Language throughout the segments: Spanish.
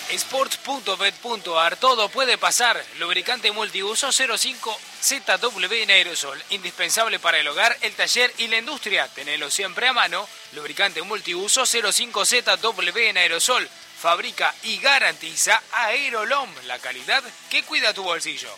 Sports.bet.ar, todo puede pasar. Lubricante multiuso 05ZW en aerosol, indispensable para el hogar, el taller y la industria. Tenelo siempre a mano. Lubricante multiuso 05ZW en aerosol. Fabrica y garantiza Aerolom, la calidad que cuida tu bolsillo.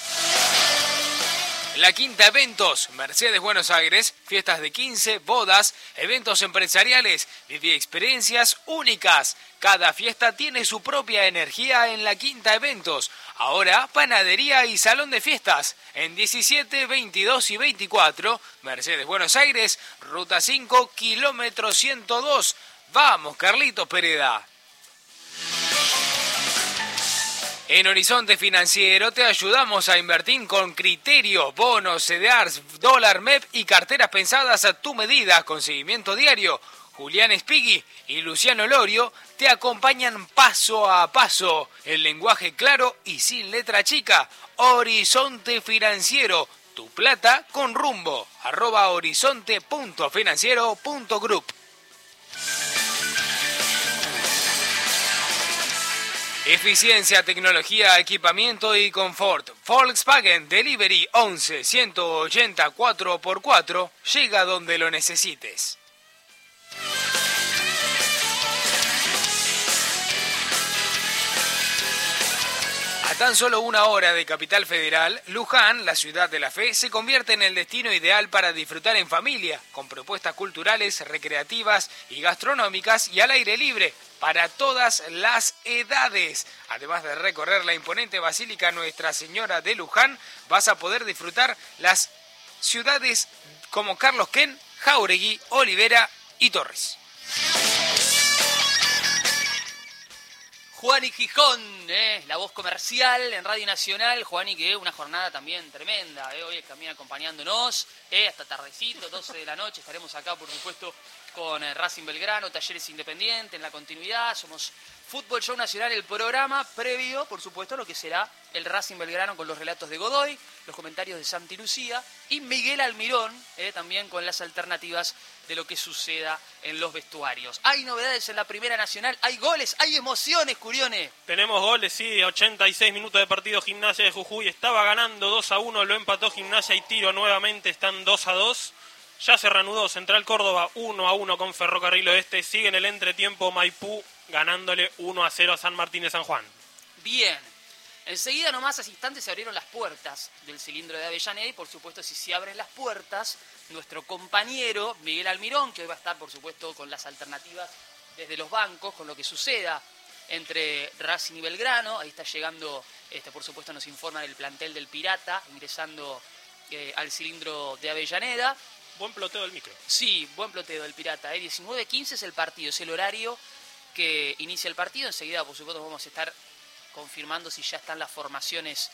La Quinta Eventos, Mercedes Buenos Aires, fiestas de 15, bodas, eventos empresariales, viví experiencias únicas. Cada fiesta tiene su propia energía en La Quinta Eventos. Ahora, panadería y salón de fiestas. En 17, 22 y 24, Mercedes Buenos Aires, Ruta 5, kilómetro 102. Vamos, Carlitos Pereda. En Horizonte Financiero te ayudamos a invertir con criterio, bonos, CDRs, dólar MEP y carteras pensadas a tu medida con seguimiento diario. Julián Espigui y Luciano Lorio te acompañan paso a paso, en lenguaje claro y sin letra chica. Horizonte Financiero, tu plata con rumbo. @horizonte.financiero.group. Eficiencia, tecnología, equipamiento y confort. Volkswagen Delivery 11 180 4x4 llega donde lo necesites. A tan solo 1 hora de Capital Federal, Luján, la ciudad de la fe, se convierte en el destino ideal para disfrutar en familia, con propuestas culturales, recreativas y gastronómicas y al aire libre, para todas las edades. Además de recorrer la imponente Basílica Nuestra Señora de Luján, vas a poder disfrutar las ciudades como Carlos Ken, Jáuregui, Olivera y Torres. Juani Gijón, la voz comercial en Radio Nacional. Juani, que una jornada también tremenda, hoy también acompañándonos, hasta tardecito, 12 de la noche, estaremos acá por supuesto con Racing Belgrano, Talleres Independiente, en la continuidad. Somos Fútbol Show Nacional, el programa previo, por supuesto, a lo que será el Racing Belgrano con los relatos de Godoy, los comentarios de Santi Lucía y Miguel Almirón, también con las alternativas de lo que suceda en los vestuarios. Hay novedades en la Primera Nacional, hay goles, hay emociones, Curione. Tenemos goles, sí, 86 minutos de partido. Gimnasia de Jujuy estaba ganando 2-1, lo empató Gimnasia y Tiro nuevamente, están 2-2. Ya se reanudó Central Córdoba 1-1 con Ferrocarril Oeste. Sigue en el entretiempo Maipú ganándole 1-0 a San Martín de San Juan. Bien. Enseguida, nomás, hace instantes, se abrieron las puertas del cilindro de Avellaneda y, por supuesto, si se abren las puertas, nuestro compañero Miguel Almirón, que hoy va a estar, por supuesto, con las alternativas desde los bancos, con lo que suceda entre Racing y Belgrano. Ahí está llegando, por supuesto, nos informan el plantel del Pirata, ingresando al cilindro de Avellaneda. Buen ploteo del micro. Sí, buen ploteo del Pirata. 19:15 es el partido, es el horario que inicia el partido. Enseguida, por supuesto, vamos a estar confirmando si ya están las formaciones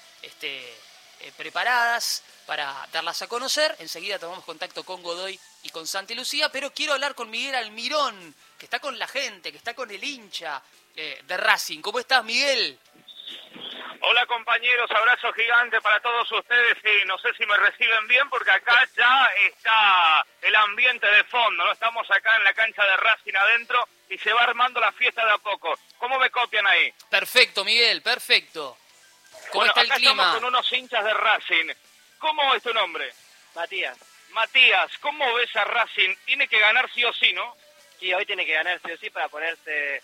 preparadas para darlas a conocer. Enseguida tomamos contacto con Godoy y con Santi Lucía, pero quiero hablar con Miguel Almirón, que está con la gente, que está con el hincha de Racing. ¿Cómo estás, Miguel? Hola compañeros, abrazo gigante para todos ustedes y no sé si me reciben bien porque acá ya está el ambiente de fondo, ¿no? Estamos acá en la cancha de Racing adentro y se va armando la fiesta de a poco. ¿Cómo me copian ahí? Perfecto, Miguel, perfecto. ¿Cómo Bueno, está el acá clima? estamos con unos hinchas de Racing. ¿Cómo es tu nombre? Matías. Matías, ¿cómo ves a Racing? Tiene que ganar sí o sí, ¿no? Sí, hoy tiene que ganar sí o sí para ponerse